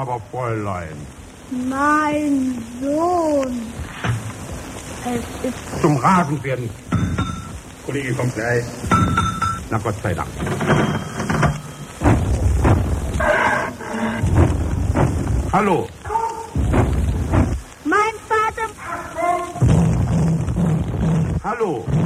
aber, Fräulein. Mein Sohn. Es ist... Zum Rasenwerden. Kollege kommt gleich. Na Gott sei Dank. Hallo. Mein Vater... Hallo.